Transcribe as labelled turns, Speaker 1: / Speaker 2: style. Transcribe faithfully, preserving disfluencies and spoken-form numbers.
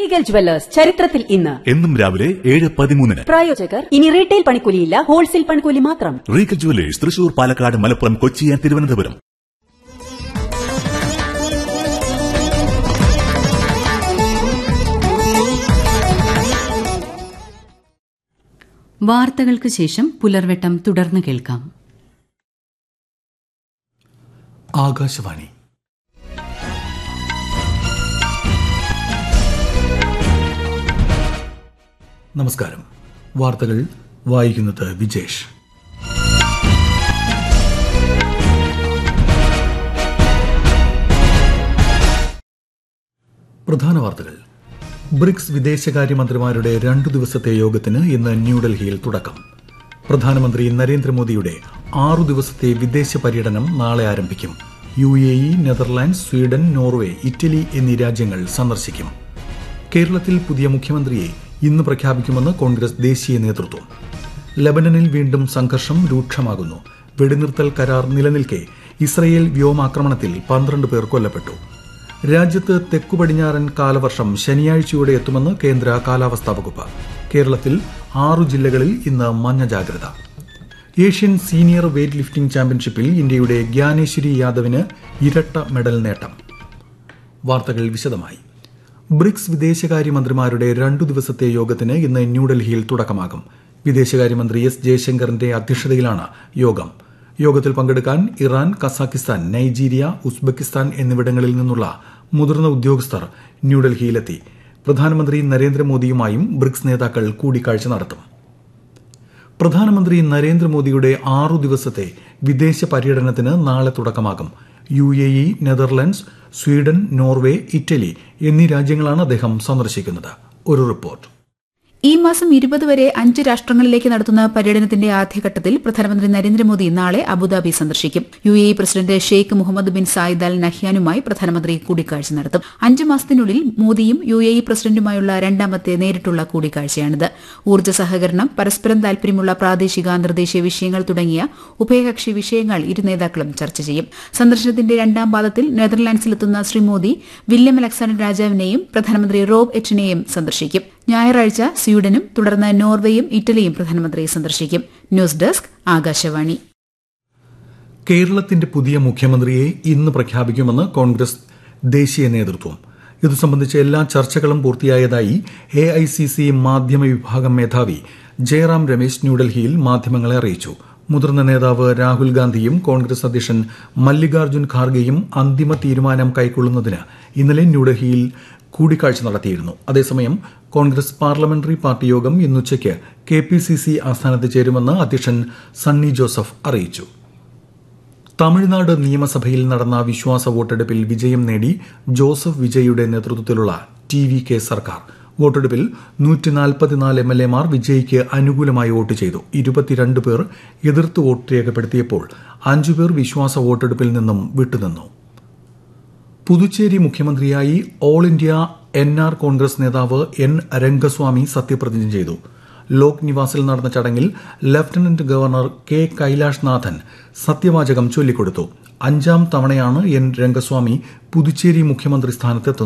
Speaker 1: Regal jewellers ചരിത്രത്തിൽ ഇന്ന്
Speaker 2: എന്നും രാവിലെ ഏഴ് പതിമൂന്നിന്.
Speaker 1: പ്രായോജകർ ഇനി റീറ്റെയിൽ പണിക്കൂലിയില്ല, ഹോൾസെയിൽ പണിക്കൂലി മാത്രം.
Speaker 2: Regal jewellers Thrissur, Palakkad, Malappuram, Kochi and Thiruvananthapuram.
Speaker 3: വാർത്തകൾക്ക് ശേഷം പുലർവെട്ടം തുടർന്ന് കേൾക്കാം.
Speaker 4: ആകാശവാണി. നമസ്കാരം. വാർത്തകൾ വായിക്കുന്നത് വിജേഷ്. പ്രധാന വാർത്തകൾ. ബ്രിക്സ് വിദേശകാര്യമന്ത്രിമാരുടെ രണ്ടു ദിവസത്തെ യോഗത്തിന് ഇന്ന് ന്യൂഡൽഹിയിൽ തുടക്കം. പ്രധാനമന്ത്രി നരേന്ദ്രമോദിയുടെ ആറു ദിവസത്തെ വിദേശ പര്യടനം നാളെ ആരംഭിക്കും. U A E, Netherlands, Sweden, Norway, Italy എന്നീ രാജ്യങ്ങൾ സന്ദർശിക്കും. കേരളത്തിൽ പുതിയ മുഖ്യമന്ത്രിയെ ഇന്ന് പ്രഖ്യാപിക്കുമെന്ന് കോൺഗ്രസ് ദേശീയ നേതൃത്വം. ലബനനിൽ വീണ്ടും സംഘർഷം രൂക്ഷമാകുന്നു. വെടിനിർത്തൽ കരാർ നിലനിൽക്കെ ഇസ്രയേൽ വ്യോമാക്രമണത്തിൽ പന്ത്രണ്ട് പേർ കൊല്ലപ്പെട്ടു. രാജ്യത്ത് തെക്കു പടിഞ്ഞാറൻ കാലവർഷം ശനിയാഴ്ചയോടെ എത്തുമെന്ന് കേന്ദ്ര കാലാവസ്ഥാ വകുപ്പ്. കേരളത്തിൽ ആറു ജില്ലകളിൽ ഇന്ന് മഞ്ഞ ജാഗ്രത. ഏഷ്യൻ സീനിയർ വെയ്റ്റ് ലിഫ്റ്റിംഗ് ചാമ്പ്യൻഷിപ്പിൽ ഇന്ത്യയുടെ ജ്ഞാനേശ്വരി യാദവിന് ഇരട്ട മെഡൽ നേട്ടം. വാർത്തകൾ വിശദമായി. ബ്രിക്സ് വിദേശകാര്യമന്ത്രിമാരുടെ രണ്ടു ദിവസത്തെ യോഗത്തിന് ഇന്ന് ന്യൂഡൽഹിയിൽ തുടക്കമാകും. വിദേശകാര്യമന്ത്രി എസ് ജയശങ്കറിന്റെ അധ്യക്ഷതയിലാണ് യോഗം. യോഗത്തിൽ പങ്കെടുക്കാൻ ഇറാൻ, കസാഖിസ്ഥാൻ, നൈജീരിയ, ഉസ്ബെക്കിസ്ഥാൻ എന്നിവിടങ്ങളിൽ നിന്നുള്ള മുതിർന്ന ഉദ്യോഗസ്ഥർ ന്യൂഡൽഹിയിലെത്തി. പ്രധാനമന്ത്രി നരേന്ദ്രമോദിയുമായും ബ്രിക്സ് നേതാക്കൾ കൂടിക്കാഴ്ച നടത്തും. പ്രധാനമന്ത്രി നരേന്ദ്രമോദിയുടെ ആറു ദിവസത്തെ വിദേശ പര്യടനത്തിന് നാളെ തുടക്കമാകും. U A E, Netherlands, Sweden, Norway, Italy എന്നീ രാജ്യങ്ങളാണ് അദ്ദേഹം സന്ദർശിക്കുന്നത്. ഒരു റിപ്പോർട്ട്.
Speaker 5: ഈ മാസം ഇരുപത് വരെ അഞ്ച് രാഷ്ട്രങ്ങളിലേക്ക് നടത്തുന്ന പര്യടനത്തിന്റെ ആദ്യഘട്ടത്തിൽ പ്രധാനമന്ത്രി നരേന്ദ്രമോദി നാളെ അബുദാബി സന്ദർശിക്കും. U A E president Sheikh Muhammad bin Zayed Al നഹ്യാനുമായി പ്രധാനമന്ത്രി കൂടിക്കാഴ്ച നടത്തും. അഞ്ച് മാസത്തിനുള്ളിൽ മോദിയും യു എ ഇ പ്രസിഡന്റുമായുള്ള രണ്ടാമത്തെ നേരിട്ടുള്ള കൂടിക്കാഴ്ചയാണിത്. ഊർജ്ജ സഹകരണം, പരസ്പരം താൽപര്യമുള്ള പ്രാദേശിക അന്തർദേശീയ വിഷയങ്ങൾ തുടങ്ങിയ ഉഭയകക്ഷി വിഷയങ്ങൾ ഇരു നേതാക്കളും ചർച്ച ചെയ്യും. സന്ദർശനത്തിന്റെ രണ്ടാം പാദത്തിൽ നെതർലാൻഡ്സിലെത്തുന്ന ശ്രീ മോദി വില്യം അലക്സാണ്ടർ രാജാവിനെയും പ്രധാനമന്ത്രി റോബ് എച്ചിനെയും സന്ദർശിക്കും. ഞായറാഴ്ച സ്വീഡനും തുടർന്ന് നോർവേയും ഇറ്റലിയും പ്രധാനമന്ത്രി സന്ദർശിക്കും. News desk, Akashvani.
Speaker 4: കേരളത്തിന്റെ പുതിയ മുഖ്യമന്ത്രിയെ ഇന്ന് പ്രഖ്യാപിക്കുമെന്ന് കോൺഗ്രസ് ദേശീയ നേതൃത്വം. ഇതു സംബന്ധിച്ച എല്ലാ ചർച്ചകളും പൂർത്തിയായതായി എ ഐ സി സി മാധ്യമ വിഭാഗം മേധാവി ജയറാം രമേശ് ന്യൂഡൽഹിയിൽ മാധ്യമങ്ങളെ അറിയിച്ചു. മുതിർന്ന നേതാവ് രാഹുൽ ഗാന്ധിയും കോൺഗ്രസ് അധ്യക്ഷൻ മല്ലികാർജ്ജുൻ ഖാർഗെയും അന്തിമ തീരുമാനം കൈക്കൊള്ളുന്നതിന് ഇന്നലെ ന്യൂഡൽഹിയിൽ കൂടിക്കാഴ്ച നടത്തിയിരുന്നു. അതേസമയം കോൺഗ്രസ് പാർലമെന്ററി പാർട്ടി യോഗം ഇന്നുച്ചയ്ക്ക് കെ പി സി സി ആസ്ഥാനത്ത് ചേരുമെന്ന് അധ്യക്ഷൻ സണ്ണി ജോസഫ് അറിയിച്ചു. തമിഴ്നാട് നിയമസഭയിൽ നടന്ന വിശ്വാസ വോട്ടെടുപ്പിൽ വിജയം നേടി ജോസഫ് വിജയുടെ നേതൃത്വത്തിലുള്ള ടി വി കെ സർക്കാർ. വോട്ടെടുപ്പിൽ നൂറ്റി നാൽപ്പത്തിനാല് എം എൽ എമാർ വിജയ്ക്ക് അനുകൂലമായി വോട്ട് ചെയ്തു. ഇരുപത്തിരണ്ട് പേർ എതിർത്ത് വോട്ട് രേഖപ്പെടുത്തിയപ്പോൾ അഞ്ചുപേർ വിശ്വാസ വോട്ടെടുപ്പിൽ നിന്നും വിട്ടുനിന്നു. പുതുച്ചേരി മുഖ്യമന്ത്രിയായി all India N R Congress നേതാവ് എൻ രംഗസ്വാമി സത്യപ്രതിജ്ഞ ചെയ്തു. ലോക് നിവാസിൽ നടന്ന ചടങ്ങിൽ ലഫ്റ്റനന്റ് ഗവർണർ കെ കൈലാഷ് നാഥൻ സത്യവാചകം ചൊല്ലിക്കൊടുത്തു. അഞ്ചാം തവണയാണ് എൻ രംഗസ്വാമി പുതുച്ചേരി മുഖ്യമന്ത്രി സ്ഥാനത്തെത്തുന്നത്.